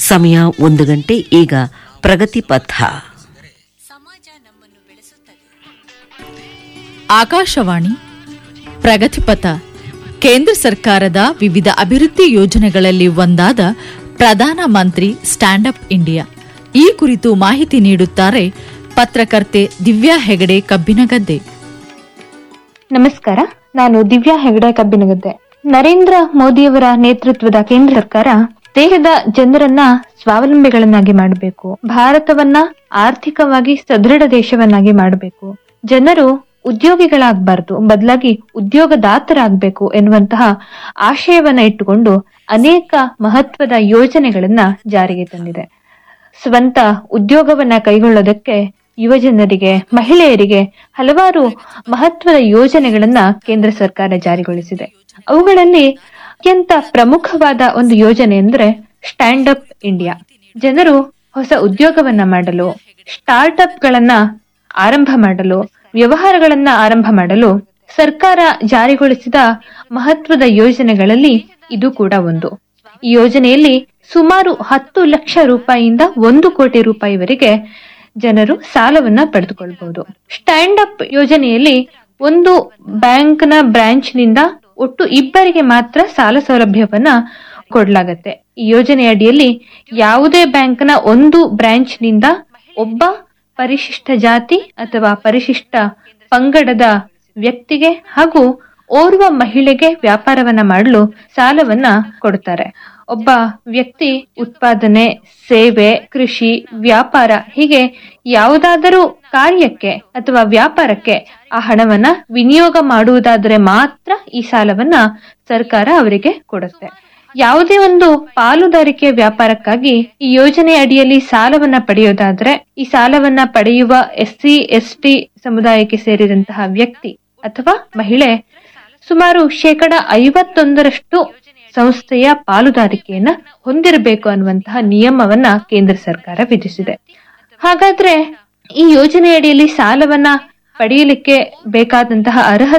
ಸಮಯ 1 ಗಂಟೆ. ಈಗ ಪ್ರಗತಿ ಪಥ. ಆಕಾಶವಾಣಿ ಪ್ರಗತಿಪಥ ಕೇಂದ್ರ ಸರ್ಕಾರದ ವಿವಿಧ ಅಭಿವೃದ್ಧಿ ಯೋಜನೆಗಳಲ್ಲಿ ಒಂದಾದ Pradhan Mantri stand up India. ಈ ಕುರಿತು ಮಾಹಿತಿ ನೀಡುತ್ತಾರೆ ಪತ್ರಕರ್ತೆ ದಿವ್ಯಾ ಹೆಗಡೆ ಕಬ್ಬಿನಗದ್ದೆ. ನಮಸ್ಕಾರ, ನಾನು ದಿವ್ಯಾ ಹೆಗಡೆ ಕಬ್ಬಿನಗದ್ದೆ. ನರೇಂದ್ರ ಮೋದಿಯವರ ನೇತೃತ್ವದ ಕೇಂದ್ರ ಸರ್ಕಾರ ದೇಶದ ಜನರನ್ನ ಸ್ವಾವಲಂಬಿಗಳನ್ನಾಗಿ ಮಾಡಬೇಕು, ಭಾರತವನ್ನ ಆರ್ಥಿಕವಾಗಿ ಸದೃಢ ದೇಶವನ್ನಾಗಿ ಮಾಡಬೇಕು, ಜನರು ಉದ್ಯೋಗಿಗಳಾಗಬಾರದು, ಬದಲಾಗಿ ಉದ್ಯೋಗದಾತರಾಗಬೇಕು ಎನ್ನುವಂತಹ ಆಶಯವನ್ನ ಇಟ್ಟುಕೊಂಡು ಅನೇಕ ಮಹತ್ವದ ಯೋಜನೆಗಳನ್ನ ಜಾರಿಗೆ ತಂದಿದೆ. ಸ್ವಂತ ಉದ್ಯೋಗವನ್ನ ಕೈಗೊಳ್ಳೋದಕ್ಕೆ ಯುವಜನರಿಗೆ, ಮಹಿಳೆಯರಿಗೆ ಹಲವಾರು ಮಹತ್ವದ ಯೋಜನೆಗಳನ್ನ ಕೇಂದ್ರ ಸರ್ಕಾರ ಜಾರಿಗೊಳಿಸಿದೆ. ಅವುಗಳಲ್ಲಿ ಅತ್ಯಂತ ಪ್ರಮುಖವಾದ ಒಂದು ಯೋಜನೆ ಅಂದ್ರೆ ಸ್ಟ್ಯಾಂಡ್ ಅಪ್ ಇಂಡಿಯಾ. ಜನರು ಹೊಸ ಉದ್ಯೋಗವನ್ನ ಮಾಡಲು, ಸ್ಟಾರ್ಟ್ಅಪ್ ಗಳನ್ನ ಆರಂಭ ಮಾಡಲು, ವ್ಯವಹಾರಗಳನ್ನ ಆರಂಭ ಮಾಡಲು ಸರ್ಕಾರ ಜಾರಿಗೊಳಿಸಿದ ಮಹತ್ವದ ಯೋಜನೆಗಳಲ್ಲಿ ಇದು ಕೂಡ ಒಂದು. ಈ ಯೋಜನೆಯಲ್ಲಿ ಸುಮಾರು 10 ಲಕ್ಷ ರೂಪಾಯಿಯಿಂದ 1 ಕೋಟಿ ರೂಪಾಯಿವರೆಗೆ ಜನರು ಸಾಲವನ್ನ ಪಡೆದುಕೊಳ್ಳಬಹುದು. ಸ್ಟ್ಯಾಂಡ್ ಅಪ್ ಯೋಜನೆಯಲ್ಲಿ ಒಂದು ಬ್ಯಾಂಕ್ನ ಬ್ರಾಂಚ್ ನಿಂದ ಒಟ್ಟು 2 ಮಾತ್ರ ಸಾಲ ಸೌಲಭ್ಯವನ್ನ ಕೊಡಲಾಗತ್ತೆ. ಈ ಯೋಜನೆ ಅಡಿಯಲ್ಲಿ ಯಾವುದೇ ಬ್ಯಾಂಕ್ನ ಒಂದು ಬ್ರಾಂಚ್ ನಿಂದ ಒಬ್ಬ ಪರಿಶಿಷ್ಟ ಜಾತಿ ಅಥವಾ ಪರಿಶಿಷ್ಟ ಪಂಗಡದ ವ್ಯಕ್ತಿಗೆ ಹಾಗೂ ಓರ್ವ ಮಹಿಳೆಗೆ ವ್ಯಾಪಾರವನ್ನ ಮಾಡಲು ಸಾಲವನ್ನ ಕೊಡುತ್ತಾರೆ. ಒಬ್ಬ ವ್ಯಕ್ತಿ ಉತ್ಪಾದನೆ, ಸೇವೆ, ಕೃಷಿ, ವ್ಯಾಪಾರ ಹೀಗೆ ಯಾವುದಾದರೂ ಕಾರ್ಯಕ್ಕೆ ಅಥವಾ ವ್ಯಾಪಾರಕ್ಕೆ ಆ ಹಣವನ್ನ ವಿನಿಯೋಗ ಮಾಡುವುದಾದರೆ ಮಾತ್ರ ಈ ಸಾಲವನ್ನ ಸರ್ಕಾರ ಅವರಿಗೆ ಕೊಡುತ್ತೆ. ಯಾವುದೇ ಒಂದು ಪಾಲುದಾರಿಕೆ ವ್ಯಾಪಾರಕ್ಕಾಗಿ ಈ ಯೋಜನೆ ಅಡಿಯಲ್ಲಿ ಸಾಲವನ್ನ ಪಡೆಯೋದಾದ್ರೆ ಈ ಸಾಲವನ್ನ ಪಡೆಯುವ SC ST ಸಮುದಾಯಕ್ಕೆ ಸೇರಿದಂತಹ ವ್ಯಕ್ತಿ ಅಥವಾ ಮಹಿಳೆ ಸುಮಾರು 51% ಸಂಸ್ಥೆಯ ಪಾಲುದಾರಿಕೆಯನ್ನ ಹೊಂದಿರಬೇಕು ಅನ್ನುವಂತಹ ನಿಯಮವನ್ನ ಕೇಂದ್ರ ಸರ್ಕಾರ ವಿಧಿಸಿದೆ. ಹಾಗಾದ್ರೆ ಈ ಯೋಜನೆ ಅಡಿಯಲ್ಲಿ ಸಾಲವನ್ನ ಪಡೆಯಲಿಕ್ಕೆ ಬೇಕಾದಂತಹ ಅರ್ಹತೆ